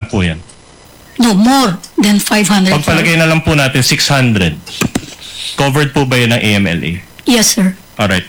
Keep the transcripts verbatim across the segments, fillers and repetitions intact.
po yan? No, more than five hundred. Pagpalagay na lang po natin six hundred. Covered po ba yun ng A M L A? Yes, sir. Alright.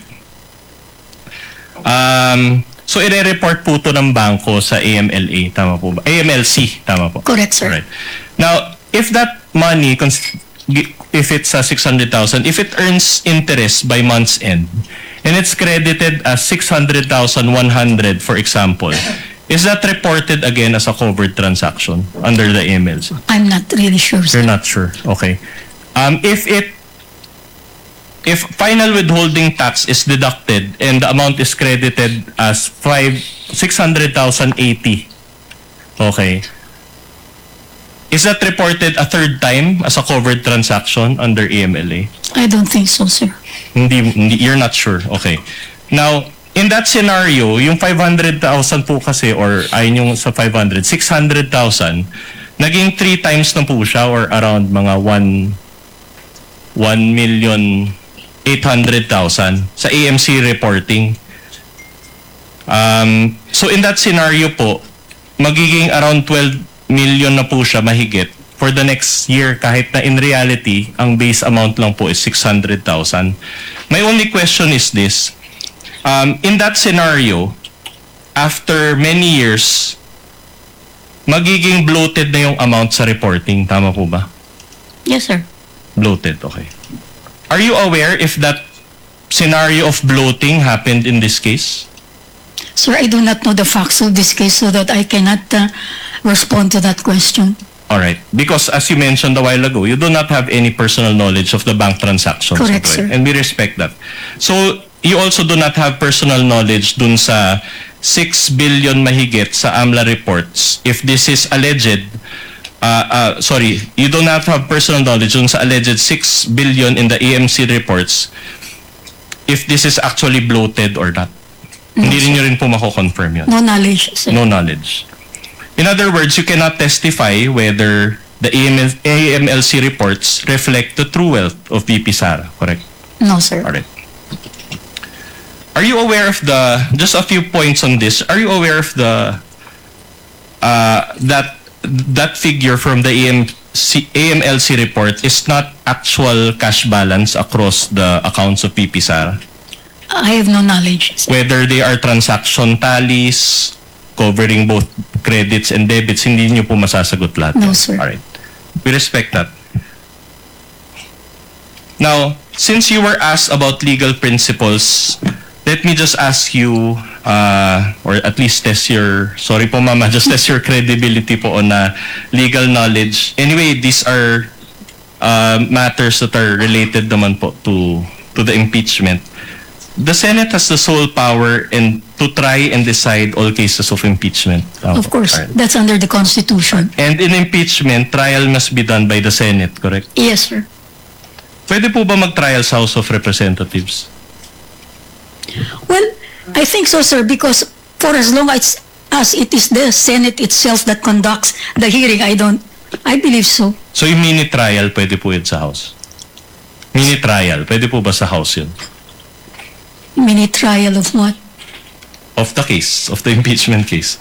Um, so, i-report po to ng bangko sa A M L A, tama po ba? A M L C, tama po? Correct, sir. Alright. Now, if that money, cons- if it's uh, six hundred thousand, if it earns interest by month's end, and it's credited as six hundred thousand one hundred, for example, is that reported again as a covered transaction under the A M L C? I'm not really sure, sir. You're not sure. Okay. Um, if it, if final withholding tax is deducted and the amount is credited as five six hundred thousand eighty, okay, is that reported a third time as a covered transaction under A M L A? I don't think so, sir. Hindi, hindi, you're not sure. Okay. Now, in that scenario, yung five hundred thousand po kasi, or ayun yung sa five hundred, six hundred thousand, naging three times na po siya, or around mga one million eight hundred thousand sa A M C reporting. Um, so in that scenario po, magiging around twelve million na po siya mahigit for the next year, kahit na in reality, ang base amount lang po is six hundred thousand. My only question is this. Um, in that scenario, after many years, magiging bloated na yung amount sa reporting. Tama po ba? Yes, sir. Bloated, okay. Are you aware if that scenario of bloating happened in this case? Sir, I do not know the facts of this case, so that I cannot uh, respond to that question. Alright. Because as you mentioned a while ago, you do not have any personal knowledge of the bank transactions. Correct, right? sir. And we respect that. So, you also do not have personal knowledge dun sa six billion mahigit sa AMLA reports. If this is alleged, uh, uh, sorry, you do not have personal knowledge dun sa alleged six billion in the A M C reports, if this is actually bloated or not. No, Hindi rin sir. nyo rin po mako-confirm yun. No knowledge, sir. No knowledge. In other words, you cannot testify whether the A M L C reports reflect the true wealth of V P Sara, correct? No, sir. Alright. Are you aware of the, just a few points on this, are you aware of the, uh, that, that figure from the A M L C report is not actual cash balance across the accounts of V P Sara? I have no knowledge, sir. Whether they are transaction tallies, covering both credits and debits, hindi nyo po masasagot lahat. No, sir. Alright. We respect that. Now, since you were asked about legal principles, let me just ask you, uh, or at least test your, sorry po mama, just test your credibility po on uh, legal knowledge. Anyway, these are uh, matters that are related naman po to, to the impeachment. The Senate has the sole power and to try and decide all cases of impeachment. Tama Of po? course, Alright. that's under the Constitution. And in impeachment, trial must be done by the Senate, correct? Yes, sir. Pwede po ba mag-trial sa House of Representatives? Well, I think so, sir, because for as long as, as it is the Senate itself that conducts the hearing, I don't, I believe so. So yung mini-trial, pwede po yun sa House? Mini-trial, pwede po ba sa House yun? Mini trial of what? Of the case, of the impeachment case.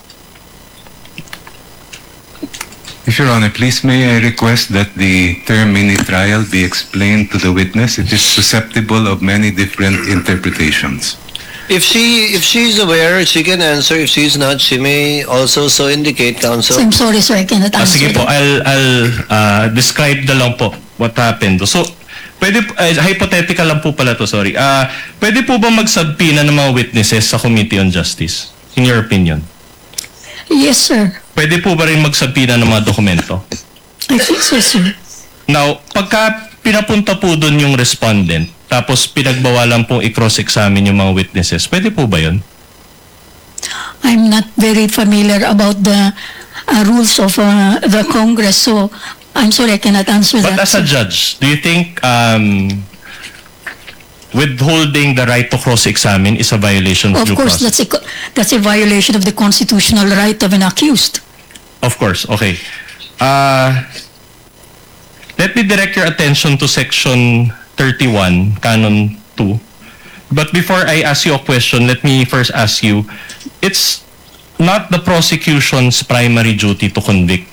If Your Honor, please may I request that the term mini-trial be explained to the witness. It is susceptible of many different interpretations. If she if she's aware, she can answer. If she's not, she may also so indicate, counsel. So I'm sorry, sir, I cannot Ah, answer. sige po, that. I'll, I'll uh, describe na lang po what happened. So, pwede, uh, hypothetical lang po pala to, sorry. Uh, pwede po ba magsubpoena ng mga witnesses sa Committee on Justice? In your opinion? Yes, sir. Pwede po ba rin magsubpoena ng mga dokumento? I think so, sir. Now, pagka pinapunta po doon yung respondent, tapos pinagbawalan pong i-cross-examine yung mga witnesses, pwede po ba yun? I'm not very familiar about the uh, rules of uh, the Congress, so I'm sorry, I cannot answer But that. as a sir. judge, do you think um, withholding the right to cross-examine is a violation of Of due course, process? that's a, co- that's a violation of the constitutional right of an accused. Of course, okay. Uh, let me direct your attention to Section thirty-one, Canon two. But before I ask you a question, let me first ask you, it's not the prosecution's primary duty to convict